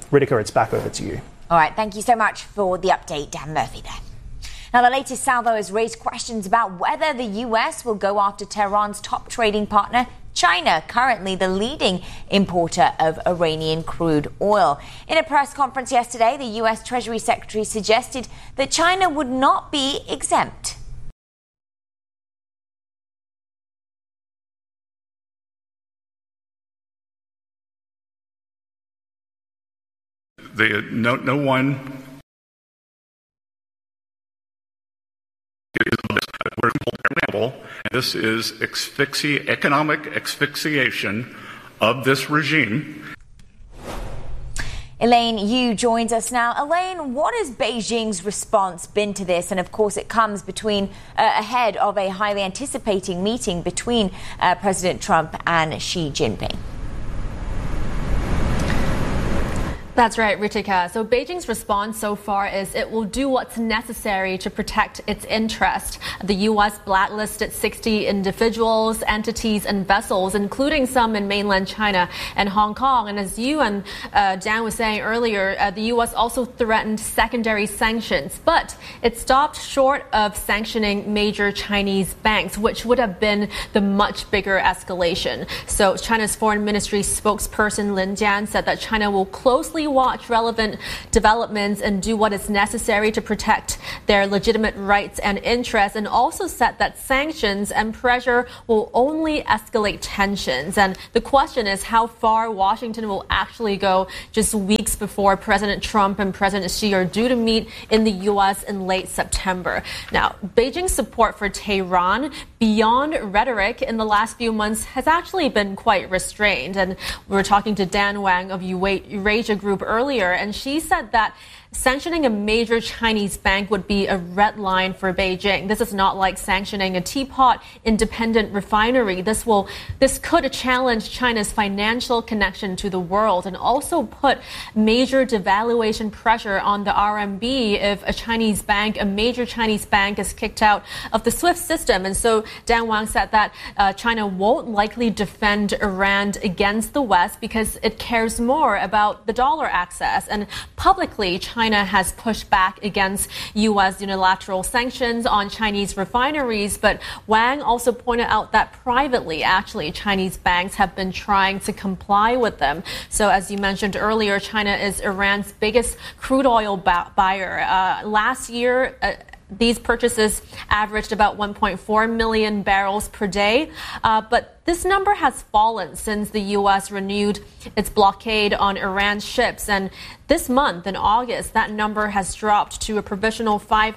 Ritika, it's back over to you. All right, thank you so much for the update, Dan Murphy there. Now, the latest salvo has raised questions about whether the U.S. will go after Tehran's top trading partner, China, currently the leading importer of Iranian crude oil. In a press conference yesterday, the U.S. Treasury Secretary suggested that China would not be exempt. No one is example, and this is economic asphyxiation of this regime. Elaine Yu joins us now. Elaine, what has Beijing's response been to this? And of course, it comes ahead of a highly anticipated meeting between President Trump and Xi Jinping. That's right, Ritika. So Beijing's response so far is it will do what's necessary to protect its interest. The U.S. blacklisted 60 individuals, entities, and vessels, including some in mainland China and Hong Kong. And as you and Dan was saying earlier, the U.S. also threatened secondary sanctions. But it stopped short of sanctioning major Chinese banks, which would have been the much bigger escalation. So China's Foreign Ministry spokesperson Lin Jian said that China will closely watch relevant developments and do what is necessary to protect their legitimate rights and interests, and also said that sanctions and pressure will only escalate tensions. And the question is how far Washington will actually go just weeks before President Trump and President Xi are due to meet in the U.S. in late September. Now, Beijing's support for Tehran beyond rhetoric in the last few months has actually been quite restrained. And we were talking to Dan Wang of Eurasia Group earlier, and she said that sanctioning a major Chinese bank would be a red line for Beijing. This is not like sanctioning a teapot independent refinery. This could challenge China's financial connection to the world and also put major devaluation pressure on the RMB if a major Chinese bank is kicked out of the SWIFT system. And so Dan Wang said that China won't likely defend Iran against the West because it cares more about the dollar access. And publicly, China has pushed back against U.S. unilateral sanctions on Chinese refineries, but Wang also pointed out that privately, actually, Chinese banks have been trying to comply with them. So as you mentioned earlier, China is Iran's biggest crude oil buyer. Last year, these purchases averaged about 1.4 million barrels per day, but this number has fallen since the U.S. renewed its blockade on Iran's ships. And this month, in August, that number has dropped to a provisional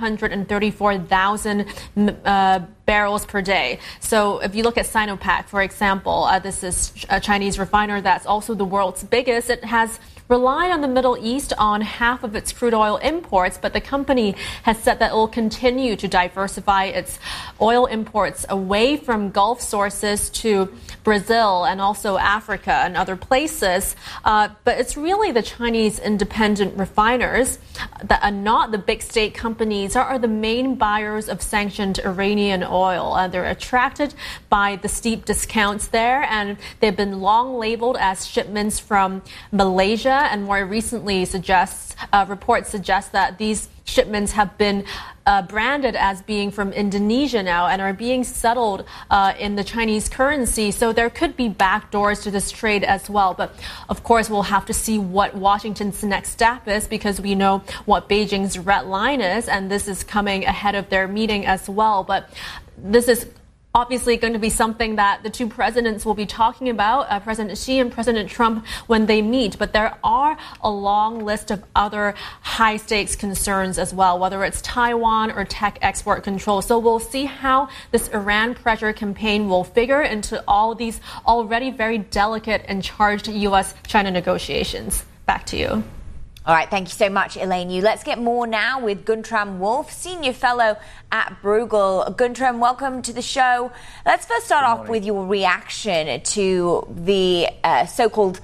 534,000 barrels per day. So if you look at Sinopec, for example, this is a Chinese refiner that's also the world's biggest. It has relied on the Middle East on half of its crude oil imports, but the company has said that it will continue to diversify its oil imports away from Gulf sources to Brazil and also Africa and other places. But it's really the Chinese independent refiners that are not the big state companies are the main buyers of sanctioned Iranian oil. They're attracted by the steep discounts there, and they've been long labeled as shipments from Malaysia. And more recently, reports suggest that these shipments have been branded as being from Indonesia now and are being settled in the Chinese currency. So there could be backdoors to this trade as well. But of course, we'll have to see what Washington's next step is, because we know what Beijing's red line is, and this is coming ahead of their meeting as well. But this is obviously going to be something that the two presidents will be talking about, President Xi and President Trump, when they meet. But there are a long list of other high-stakes concerns as well, whether it's Taiwan or tech export control. So we'll see how this Iran pressure campaign will figure into all these already very delicate and charged U.S.-China negotiations. Back to you. All right, thank you so much, Elaine Yu. Let's get more now with Guntram Wolff, Senior Fellow at Bruegel. Guntram, welcome to the show. Let's first start off with your reaction to the so-called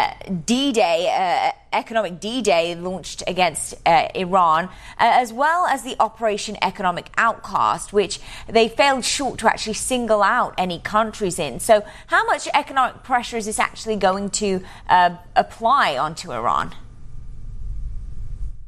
D-Day, economic D-Day launched against Iran, as well as the Operation Economic Outcast, which they failed short to actually single out any countries in. So how much economic pressure is this actually going to apply onto Iran?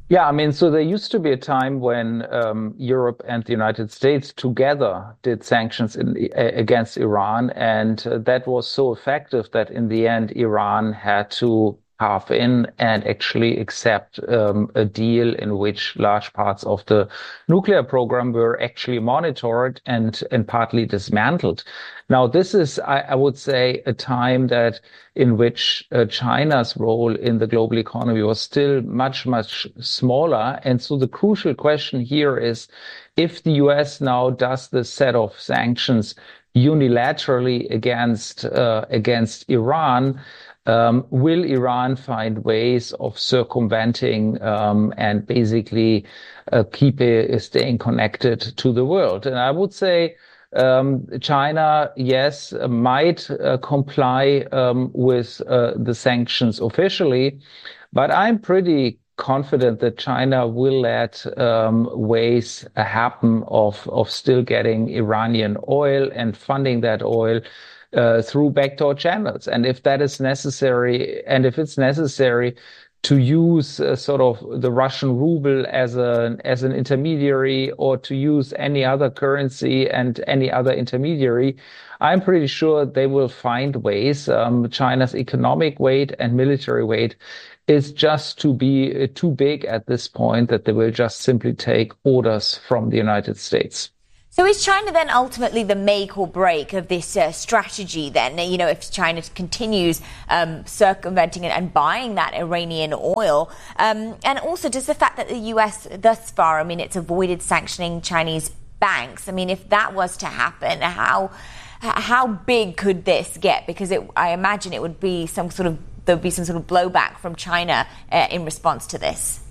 Yeah, I mean, so there used to be a time when Europe and the United States together did sanctions against Iran, and that was so effective that in the end, Iran had to halve in and actually accept a deal in which large parts of the nuclear program were actually monitored and partly dismantled. Now, this is, I would say, a time that in which China's role in the global economy was still much, much smaller. And so the crucial question here is if the US now does this set of sanctions unilaterally against Iran, will Iran find ways of circumventing and basically staying connected to the world? And I would say China, yes, might comply with the sanctions officially, but I'm pretty confident that China will let ways happen of still getting Iranian oil and funding that oil through backdoor channels. And if that is necessary, and if it's necessary to use sort of the Russian ruble as an intermediary, or to use any other currency and any other intermediary, I'm pretty sure they will find ways. China's economic weight and military weight is just to be too big at this point that they will just simply take orders from the United States. So is China then ultimately the make or break of this strategy then? You know, if China continues circumventing and buying that Iranian oil, and also does the fact that the US thus far, I mean, it's avoided sanctioning Chinese banks. I mean, if that was to happen, how big could this get? Because I imagine it would be there'd be some sort of blowback from China in response to this.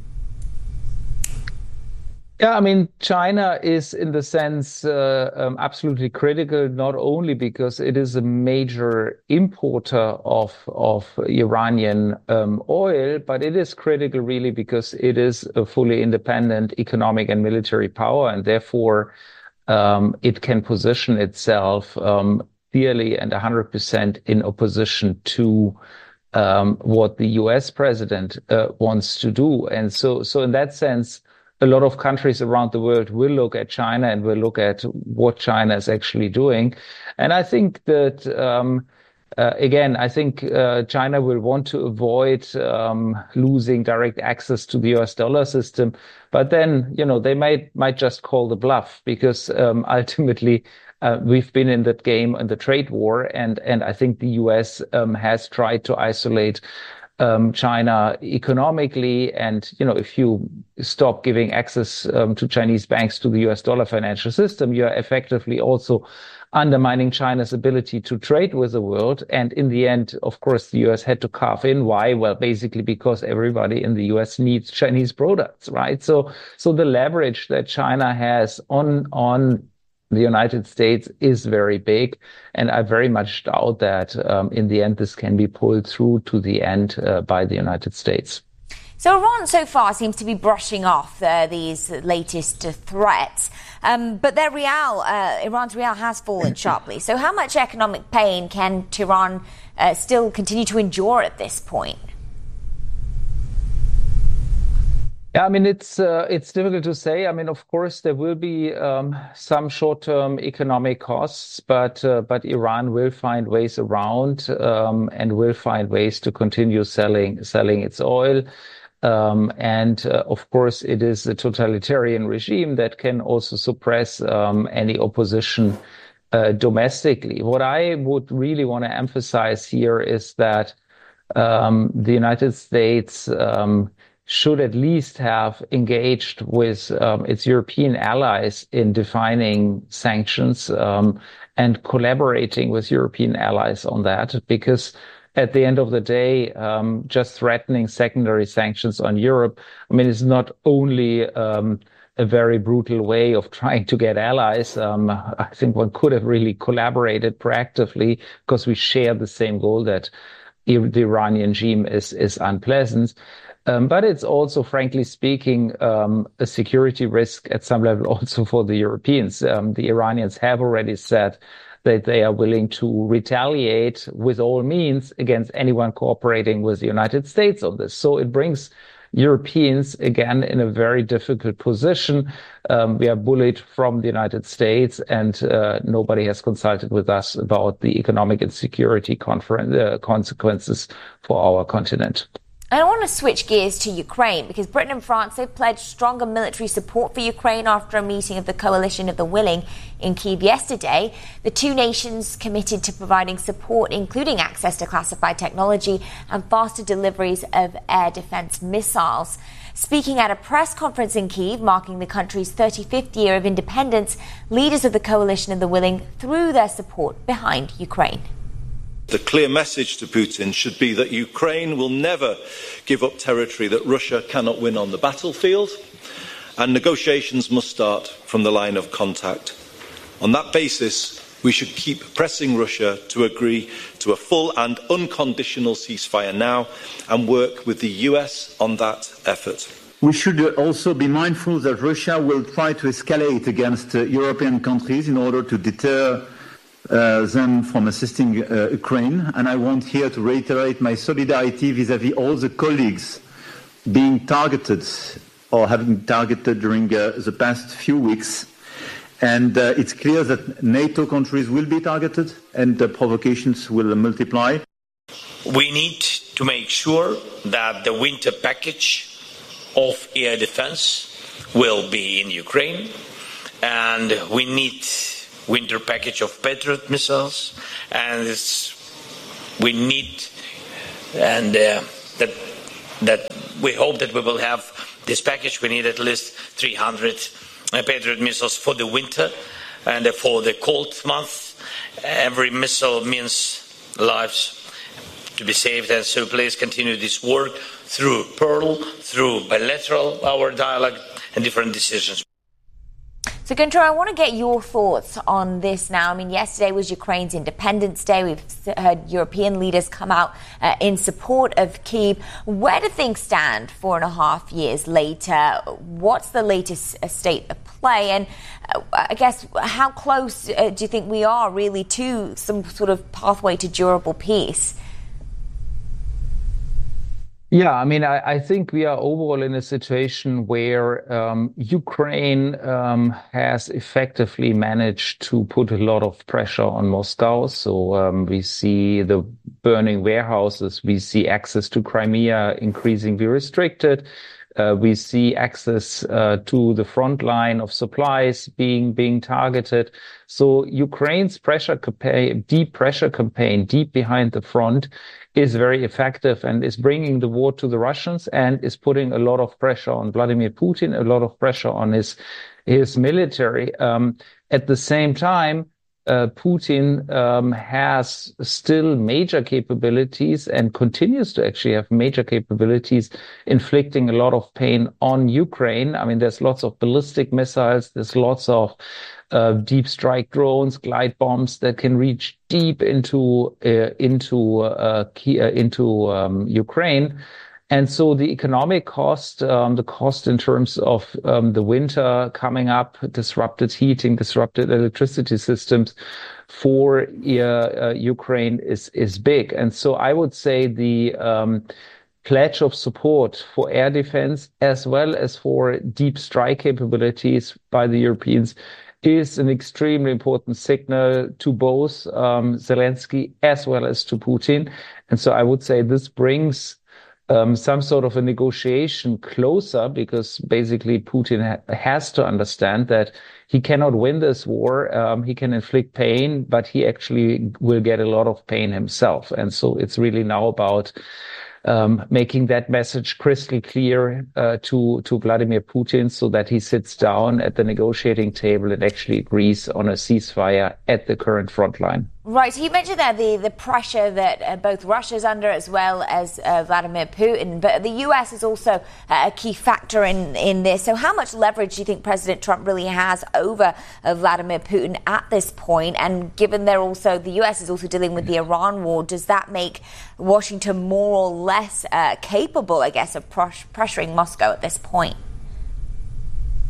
Yeah, I mean, China is in the sense absolutely critical, not only because it is a major importer of Iranian oil, but it is critical really because it is a fully independent economic and military power, and therefore it can position itself clearly and 100% in opposition to what the US president wants to do. And so in that sense, a lot of countries around the world will look at China and will look at what China is actually doing. And I think that, China will want to avoid losing direct access to the US dollar system. But then, they might just call the bluff because ultimately we've been in that game in the trade war. And I think the US has tried to isolate China economically. And, if you stop giving access to Chinese banks to the US dollar financial system, you're effectively also undermining China's ability to trade with the world. And in the end, of course, the US had to carve in. Why? Well, basically because everybody in the US needs Chinese products, right? So the leverage that China has on the United States is very big, and I very much doubt that in the end this can be pulled through to the end by the United States. So Iran so far seems to be brushing off these latest threats, but their Iran's rial has fallen sharply. So how much economic pain can Tehran still continue to endure at this point? Yeah, I mean, it's difficult to say. I mean, of course, there will be some short-term economic costs, but Iran will find ways around and will find ways to continue selling its oil. Of course, it is a totalitarian regime that can also suppress any opposition domestically. What I would really want to emphasize here is that the United States should at least have engaged with its European allies in defining sanctions and collaborating with European allies on that, because at the end of the day, just threatening secondary sanctions on Europe, I mean, it's not only a very brutal way of trying to get allies. I think one could have really collaborated proactively because we share the same goal that the Iranian regime is unpleasant. But it's also, frankly speaking, a security risk at some level also for the Europeans. The Iranians have already said that they are willing to retaliate with all means against anyone cooperating with the United States on this. So it brings, Europeans, again, in a very difficult position. We are bullied from the United States, and nobody has consulted with us about the economic and security consequences for our continent. And I want to switch gears to Ukraine, because Britain and France, they've pledged stronger military support for Ukraine after a meeting of the Coalition of the Willing in Kyiv yesterday. The two nations committed to providing support, including access to classified technology and faster deliveries of air defense missiles. Speaking at a press conference in Kyiv, marking the country's 35th year of independence, leaders of the Coalition of the Willing threw their support behind Ukraine. The clear message to Putin should be that Ukraine will never give up territory that Russia cannot win on the battlefield, and negotiations must start from the line of contact. On that basis, we should keep pressing Russia to agree to a full and unconditional ceasefire now and work with the US on that effort. We should also be mindful that Russia will try to escalate against European countries in order to deter them from assisting Ukraine. And I want here to reiterate my solidarity vis-à-vis all the colleagues being targeted or having been targeted during the past few weeks. And it's clear that NATO countries will be targeted and the provocations will multiply. We need to make sure that the winter package of air defense will be in Ukraine, and we need winter package of Patriot missiles, and we need, and that we hope that we will have this package. We need at least 300 Patriot missiles for the winter, and for the cold month. Every missile means lives to be saved, and so please continue this work through Pearl, through bilateral, our dialogue, and different decisions. So, Gunter, I want to get your thoughts on this now. I mean, yesterday was Ukraine's Independence Day. We've heard European leaders come out in support of Kyiv. Where do things stand 4.5 years later? What's the latest state of play? And I guess, how close do you think we are really to some sort of pathway to durable peace? Yeah, I mean, I think we are overall in a situation where Ukraine has effectively managed to put a lot of pressure on Moscow. So we see the burning warehouses, we see access to Crimea increasingly restricted. We see access to the front line of supplies being targeted. So Ukraine's deep pressure campaign, deep behind the front, is very effective and is bringing the war to the Russians and is putting a lot of pressure on Vladimir Putin, a lot of pressure on his military. At the same time, Putin has still major capabilities and continues to actually have major capabilities, inflicting a lot of pain on Ukraine. I mean, there's lots of ballistic missiles, there's lots of deep strike drones, glide bombs that can reach deep into Ukraine. And so the economic cost, the cost in terms of the winter coming up, disrupted heating, disrupted electricity systems for Ukraine is big. And so I would say the pledge of support for air defense as well as for deep strike capabilities by the Europeans is an extremely important signal to both Zelensky as well as to Putin. And so I would say this brings some sort of a negotiation closer, because basically Putin has to understand that he cannot win this war. He can inflict pain, but he actually will get a lot of pain himself. And so it's really now about making that message crystal clear to Vladimir Putin, so that he sits down at the negotiating table and actually agrees on a ceasefire at the current front line. Right. So you mentioned there the pressure that both Russia's under as well as Vladimir Putin, but the US is also a key factor in this. So how much leverage do you think President Trump really has over Vladimir Putin at this point? And given the US is also dealing with the Iran war, does that make Washington more or less capable, I guess, of pressuring Moscow at this point?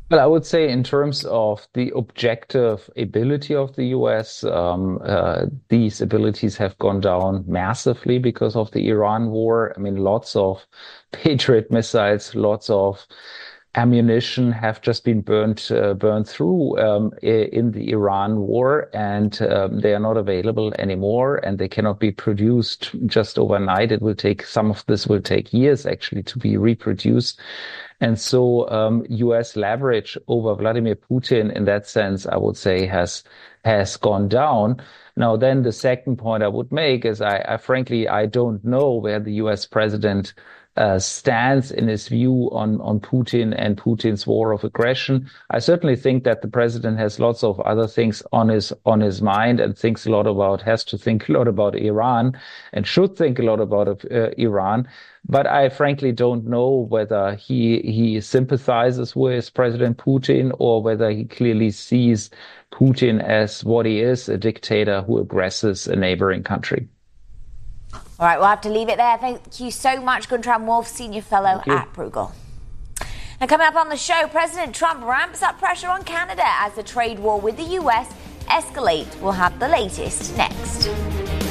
Well, I would say in terms of the objective ability of the US, these abilities have gone down massively because of the Iran war. I mean, lots of Patriot missiles, lots of ammunition have just been burned through in the Iran war, and they are not available anymore, and they cannot be produced just overnight. Some of this will take years actually to be reproduced. And so US leverage over Vladimir Putin in that sense, I would say, has gone down. Now, then the second point I would make is I frankly, I don't know where the US president stands in his view on Putin and Putin's war of aggression. I certainly think that the president has lots of other things on his mind and has to think a lot about Iran and should think a lot about Iran. But I frankly don't know whether he sympathizes with President Putin or whether he clearly sees Putin as what he is, a dictator who aggresses a neighboring country. All right, we'll have to leave it there. Thank you so much, Guntram Wolff, Senior Fellow at Bruegel. Now, coming up on the show, President Trump ramps up pressure on Canada as the trade war with the US escalates. We'll have the latest next.